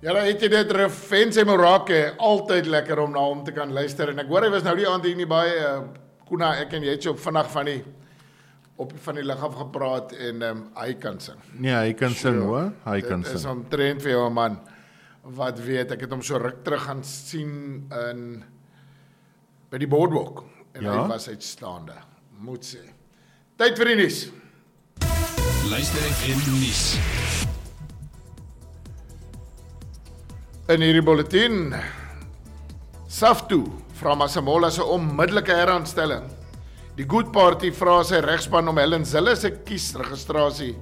Ja, dan het jy dit Refens en Morake, altyd lekker om na hom te kan luister. En ek hoor hy was nou die aand hier nie by, Koena, ek en jy het so vandag van die lig af gepraat en hy kan sing. Nee, hy kan sing hoor, hy kan Dit is sing. omtrent vir jou 'n man wat weet, ek het hom so ruk terug gaan sien by die boardwalk en Ja? hy was uitstaande, moet sê. Tyd vir die nuus. Luister FM nuus. In hierdie bulletin, SAFTU vra Masemola se onmiddellike heraanstelling. Die Good Party vra sy regspan om Helen Zille se kiesregistrasie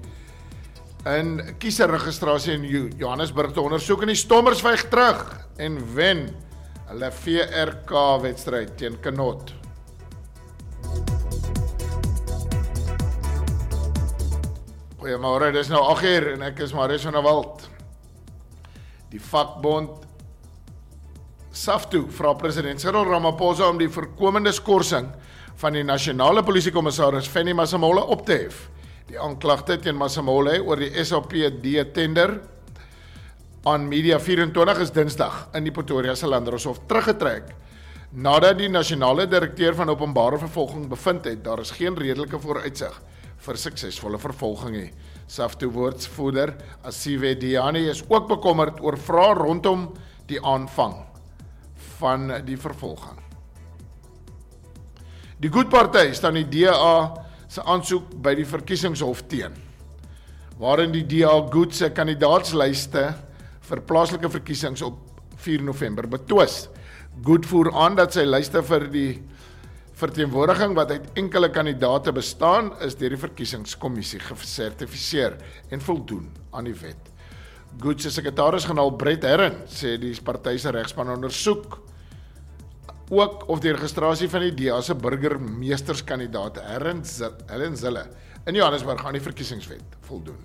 in Johannesburg te ondersoek en die Stommers vyg terug en wen hulle VRK wedstryd teen Knot. Goeiemôre, dis nou 8:00 en ek is Marius van der Walt. Die vakbond SAFTU vra president Cyril Ramaphosa om die voorkomende skorsing van die nasionale polisiekommissaris Fanny Masemola op te hef. Die aanklagte teen Masemola oor die SAPD tender aan Media 24 is Dinsdag in die Pretoria se Landdroshof teruggetrek nadat die nasionale direkteur van openbare vervolging bevind het daar is geen redelike vooruitsig vir suksesvolle vervolging nie. SAFTU woordvoerder Asiwe Diani is ook bekommerd oor vrae rondom die aanvang van die vervolging. Die Good Party staan die DA se aansoek by die verkiesingshof teen, waarin die DA Good se kandidaatslyste vir plaaslike verkiesings op 4 November betwis. Good voer aan dat sy lyste vir die verteenwoordiging wat uit enkele kandidate bestaan, is deur die verkiesingskommissie gesertifiseer en voldoen aan die wet. Good se sekretaris-generaal Brett Herron sê die party se regspan ondersoek ook of die registrasie van die DA se burgemeesterskandidaat Helen Zille in Johannesburg aan die verkiesingswet voldoen.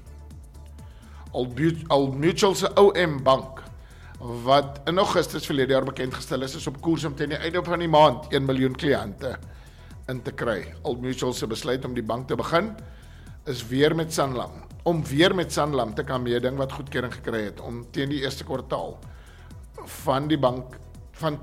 Old Mutual se OM Bank wat in Augustus verlede jaar bekendgestel is op koers om teen die einde van die maand 1 miljoen kliënte in te kry. Old Mutual se besluit om die bank te begin is weer met Sanlam te kan meeding wat goedkeuring gekry het om teen die eerste kwartaal van die bank van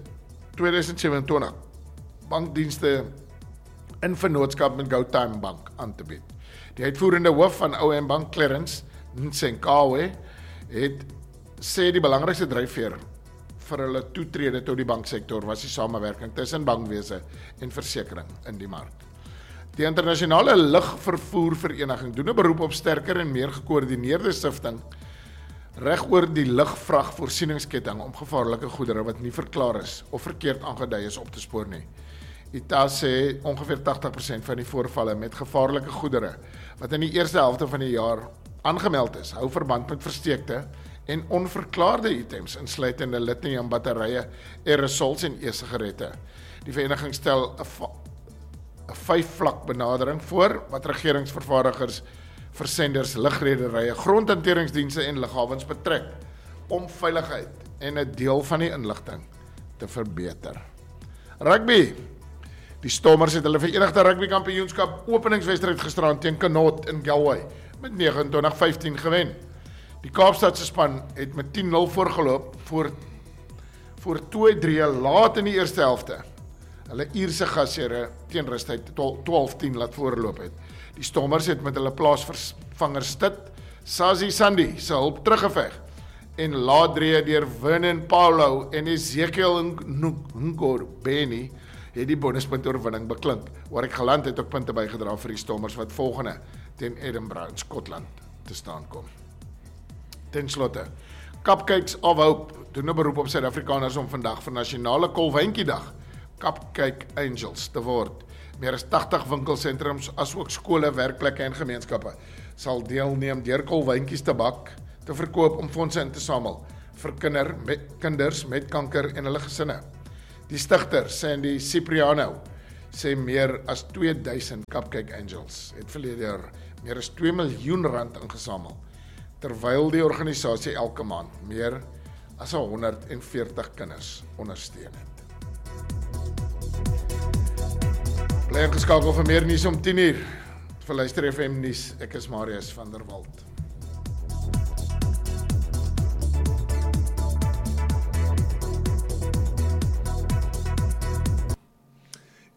2027 bankdienste in vennootskap met GoTime Bank aan te bied. Die uitvoerende hoof van OM Bank, Clarence Nsenkawe, het sê die belangrikste dryfveer vir hulle toetrede tot die banksektor was die samewerking tussen bankwese en versekering in die mark. Die internasionale lugvervoervereniging doen 'n beroep op sterker en meer gekoördineerde sifting regoor die lugvragvoorsieningsketting om gevaarlike goedere wat nie verklaar is of verkeerd aangedui is op te spoor nie. ITA sê ongeveer 80% van die voorvalle met gevaarlike goedere wat in die eerste helfte van die jaar aangemeld is, hou verband met versteekte en onverklaarde items, insluitende lithium batterye, aerosols en e-sigarette. Die vereniging stel 'n 5-vlak benadering voor wat regeringsvervaardigers, versenders, lugrederye, grondhanteringsdienste en lughawens betrek om veiligheid en 'n deel van die inligting te verbeter. Rugby. Die Stormers het hulle Verenigde Rugby Kampioenskap openingswedstryd gisteraan teen Knot in Galway met 29-15 gewen. Die Kaapstadse span het met 10-0 voorgeloop voor 2-3 laat in die eerste helfte. Hulle Ierse gasheere teen rustyd 12-10 laat voorloop het. Die Stormers het met hulle plaasvervanger Stit, Sazi Sandi se hulp teruggeveg en laat drie deur Vernon Paulo en Ezekiel Ngobeni het die bonuspunt oorwinning beklink, waar ek geland het ook punte bygedra vir die Stormers wat volgende teen Edinburgh in Skotland te staan kom. Ten slotte, Cupcakes of Hope doen 'n beroep op Suid-Afrikaners om vandag vir Nasionale Kolwyntjiedag Cupcake Angels te word. Meer as 80 winkelsentrums asook skole, werkplekke en gemeenskappe sal deelneem deur kolwyntjies te bak, te verkoop om fondse in te samel vir kinders met kanker en hulle gesinne. Die stigter, Sandy Cipriano, sê meer as 2000 Cupcake Angels het verlede jaar meer as 2 miljoen rand ingesamel, terwyl die organisasie elke maand meer as 140 kinders ondersteun het. Bly ingeskakel vir meer nuus om 10:00 vir Luister FM nuus. Ek is Marius van der Walt.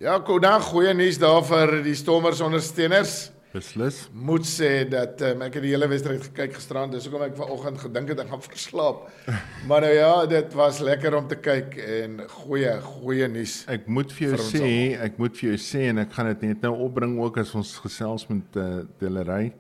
Ja, Kona, goeie nuus daar vir die Stormers ondersteuners. Beslis. Moet sê dat ek het die hele wedstryd gekyk gisterand, dis hoekom ek vanoggend gedink het ek gaan verslaap. Maar nou ja, dit was lekker om te kyk en goeie nuus. Ek moet vir jou sê en ek gaan dit net nou opbring ook as ons gesels met Delery.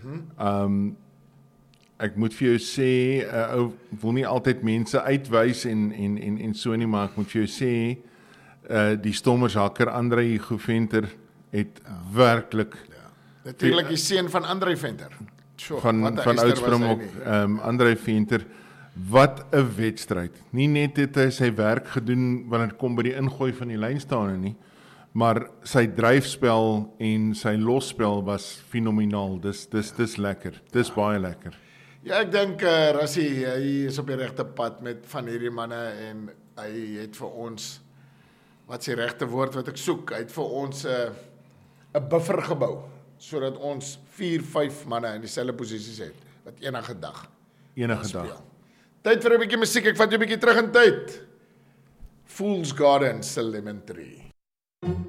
Ek moet vir jou sê, ou wil nie altyd mense uitwys en so nie, maar ek moet vir jou sê, die Stormers hakker André Hugo Venter het werklik Natuurlik die seun van André Venter. van Oudtshoorn ook, André Venter, wat 'n wedstryd. Nie net het hy sy werk gedoen wanneer dit kom by die ingooi van die lynstaande nie, maar sy dryfspel en sy losspel was fenomenaal. Dis lekker. Dis baie lekker. Ja, ek dink Rassie, hy is op die regte pad met van hierdie manne en hy het vir ons, wat is die regte woord wat ek soek, hy het vir ons 'n buffer gebou, sodat ons 4-5 manne in dieselfde posisies het, wat enige dag Dag. Tyd vir 'n bietjie musiek, ek vat jou 'n bietjie terug in tyd. Fool's Garden se Lemon Tree.